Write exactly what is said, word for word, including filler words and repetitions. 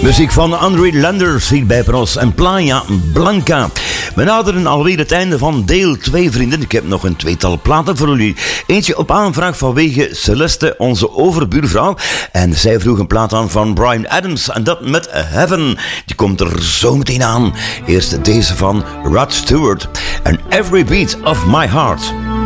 Muziek van André Landers hier bij Pros en Playa Blanca. We naderen alweer het einde van deel twee, vrienden. Ik heb nog een tweetal platen voor jullie. Eentje op aanvraag vanwege Celeste, onze overbuurvrouw. En zij vroeg een plaat aan van Bryan Adams. En dat met Heaven. Die komt er zo meteen aan. Eerst deze van Rod Stewart. And Every Beat of My Heart.